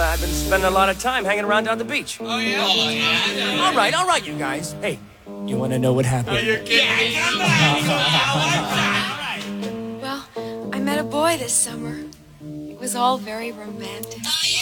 I've been spending a lot of time hanging around down the beach. Oh, yeah? Oh, yeah. All right, you guys. Hey, you want to know what happened? Are you kidding? Well, I met a boy this summer. It was all very romantic.